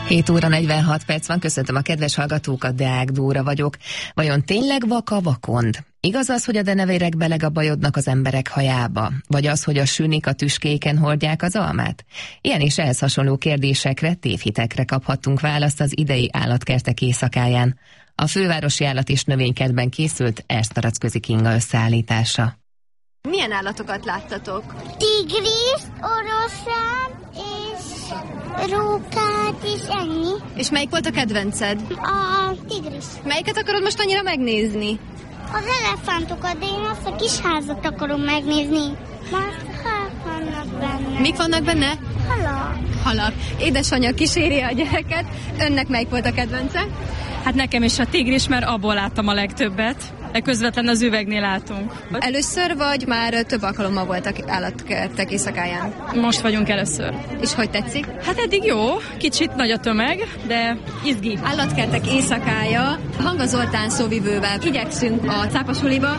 7 óra 46 perc van, köszöntöm a kedves hallgatókat, Deák Dóra vagyok. Vajon tényleg vak a vakond? Igaz az, hogy a denevérek belegabajodnak az emberek hajába? Vagy az, hogy a sünik a tüskéken hordják az almát? Ilyen és ehhez hasonló kérdésekre, tévhitekre kaphattunk választ az idei állatkertek éjszakáján. A fővárosi állat- és növénykertben készült Ersztaraczközi Kinga összeállítása. Milyen állatokat láttatok? Tigris, oroszlán és rókát és ennyi. És melyik volt a kedvenced? A tigris. Melyiket akarod most annyira megnézni? Az elefántokat, de én azt a kis házat akarom megnézni. Mert vannak benne. Mik vannak benne? Halak. Halak. Édesanyja kíséri a gyereket. Önnek melyik volt a kedvence? Hát nekem is a tigris, mert abból láttam a legtöbbet. De közvetlen az üvegnél látunk. Először vagy már több alkalommal voltak állatkertek éjszakáján? Most vagyunk először. És hogy tetszik? Hát eddig jó, kicsit nagy a tömeg, de izgi. Állatkertek éjszakája Hanga Zoltán szóvivővel igyekszünk a cápasuliba.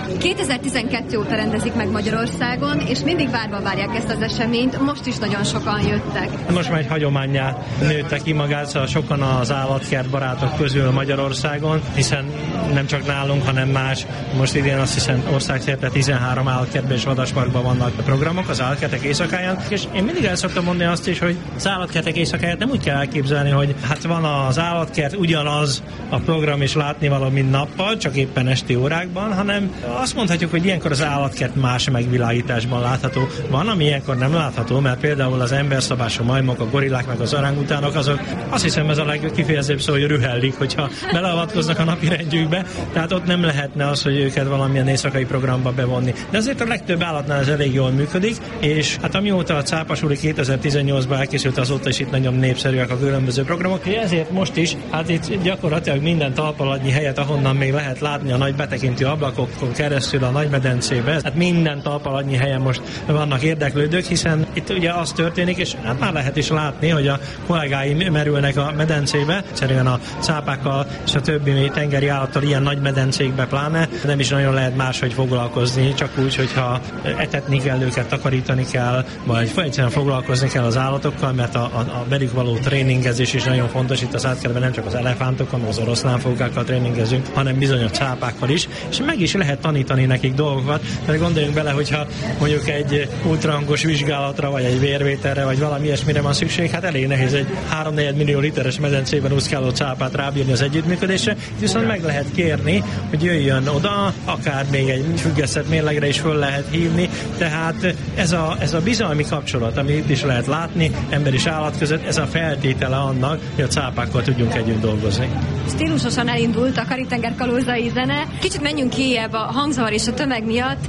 2012 óta rendezik meg Magyarországon, és mindig várva várják ezt az eseményt. Most is nagyon sokan jöttek. Most már egy hagyománnyá nőtte ki magát, szóval sokan az állatkert barátok közül Magyarországon, hiszen nem csak nálunk, hanem más. Most idén azt hiszem országszerte 13 állatkertben és vadasparkban vannak programok az állatkertek éjszakáján, és én mindig el szoktam mondani azt is, hogy az állatkertek éjszakáját nem úgy kell elképzelni, hogy hát van az állatkert, ugyanaz a program és látnivaló, mint nappal, csak éppen esti órákban, hanem azt mondhatjuk, hogy ilyenkor az állatkert más megvilágításban látható. Van, ami ilyenkor nem látható, mert például az emberszabású majmok, a gorillák meg az orángutánok, azok azt hiszem ez a legkifejezőbb szó, hogy rühellik, hogyha beleavatkoznak a napi rendjükbe, tehát ott nem lehetne az, hogy őket valamilyen éjszakai programba bevonni. De azért a legtöbb állatnál ez elég jól működik, és hát amióta a cápasuli 2018-ban elkészült, azóta is itt nagyon népszerűek a különböző programok, és ezért most is, hát itt gyakorlatilag minden talpaladnyi helyet, ahonnan még lehet látni a nagy betekintő ablakokon keresztül a nagymedencébe, hát minden talpaladnyi helyen most vannak érdeklődők, hiszen itt ugye az történik, és hát már lehet is látni, hogy a kollégáim merülnek a medencébe, egyszerűen a cápákkal és a többi tengeri állattal ilyen nagy medencékbe pláne, nem is nagyon lehet máshogy foglalkozni, csak úgy, hogyha etetni kell őket, takarítani kell, vagy egyszerűen foglalkozni kell az állatokkal, mert a velük való tréningezés is nagyon fontos. Itt az állatkertben nem csak az elefántokkal, az oroszlánfókákkal tréningezünk, hanem bizony a cápákkal is, és meg is lehet tanítani nekik dolgokat, mert gondoljunk bele, hogyha mondjuk egy ultrahangos vizsgálatra, vagy egy vérvételre, vagy valami ilyesmire van szükség, hát elég nehéz egy 3-4 millió literes medencében úszkáló cápát rábírni az együttműködésre, viszont meg lehet kérni, hogy jöjjön oda, akár még egy függesztett mérlegre is föl lehet hívni, tehát ez a bizalmi kapcsolat, amit itt is lehet látni, ember és állat között, ez a feltétele annak, hogy a cápákkal tudjunk együtt dolgozni. Stílusosan elindult a Kari-tenger kalózai zene. Kicsit menjünk kijebb a hangzavar és a tömeg miatt.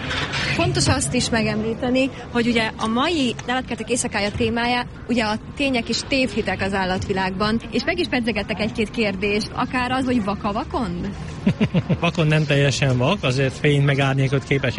Fontos azt is megemlíteni, hogy ugye a mai állatkertek éjszakája témája ugye a tények és tévhitek az állatvilágban, és meg is pedzegettek egy-két kérdést, akár az, hogy vak a vakond? Vakond nem teljesen vak, azért fény meg árnyékot képes